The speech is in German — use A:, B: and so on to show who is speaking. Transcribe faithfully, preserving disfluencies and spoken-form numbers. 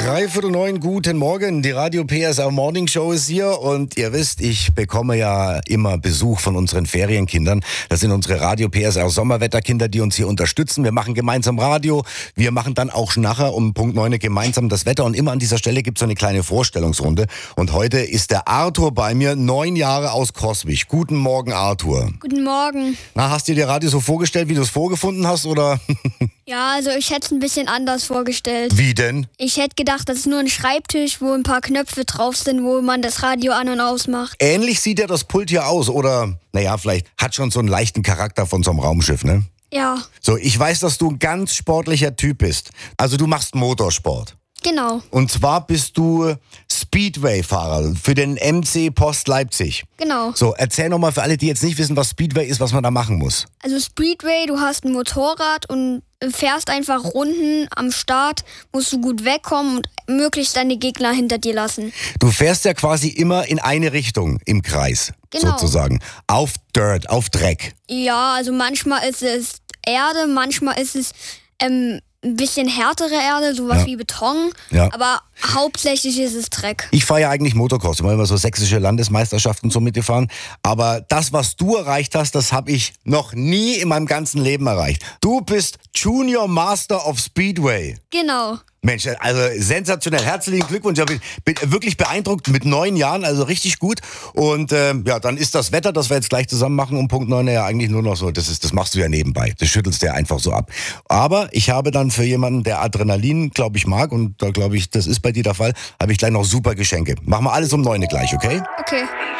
A: Dreiviertel neun, guten Morgen. Die Radio P S R Morning Show ist hier und ihr wisst, ich bekomme ja immer Besuch von unseren Ferienkindern. Das sind unsere Radio P S R Sommerwetterkinder, die uns hier unterstützen. Wir machen gemeinsam Radio. Wir machen dann auch nachher um Punkt neun gemeinsam das Wetter und immer an dieser Stelle gibt es so eine kleine Vorstellungsrunde. Und heute ist der Arthur bei mir, neun Jahre aus Coswig. Guten Morgen, Arthur.
B: Guten Morgen.
A: Na, hast du dir Radio so vorgestellt, wie du es vorgefunden hast, oder?
B: Ja, also ich hätte es ein bisschen anders vorgestellt.
A: Wie denn?
B: Ich hätte gedacht, das ist nur ein Schreibtisch, wo ein paar Knöpfe drauf sind, wo man das Radio an- und ausmacht.
A: Ähnlich sieht ja das Pult hier aus, oder? Naja, vielleicht hat schon so einen leichten Charakter von so einem Raumschiff, ne?
B: Ja,
A: So, ich weiß, dass du ein ganz sportlicher Typ bist. Also du machst Motorsport.
B: genau,
A: Und zwar bist du Speedway-Fahrer für den M C Post Leipzig.
B: genau.
A: So, erzähl nochmal für alle, die jetzt nicht wissen, was Speedway ist, was man da machen muss.
B: Also Speedway, du hast ein Motorrad und fährst einfach Runden am Start, musst du gut wegkommen und möglichst deine Gegner hinter dir lassen.
A: Du fährst ja quasi immer in eine Richtung im Kreis,
B: Genau.
A: sozusagen. Auf Dirt, auf Dreck.
B: Ja, also manchmal ist es Erde, manchmal ist es ähm, ein bisschen härtere Erde, sowas
A: Ja.
B: wie Beton,
A: Ja.
B: aber hauptsächlich ist es Dreck.
A: Ich fahre ja eigentlich Motocross, immer immer so sächsische Landesmeisterschaften so mitgefahren. Aber das, was du erreicht hast, das habe ich noch nie in meinem ganzen Leben erreicht. Du bist Junior Master of Speedway.
B: Genau.
A: Mensch, also sensationell. Herzlichen Glückwunsch. Ich bin, bin wirklich beeindruckt mit neun Jahren, also richtig gut. Und ähm, ja, dann ist das Wetter, das wir jetzt gleich zusammen machen, um Punkt neun ja eigentlich nur noch so, das ist, das machst du ja nebenbei. Das schüttelst du ja einfach so ab. Aber ich habe dann für jemanden, der Adrenalin, glaube ich, mag, und da glaube ich, das ist bei dir der Fall, habe ich gleich noch super Geschenke. Machen wir alles um neun gleich, okay?
B: Okay.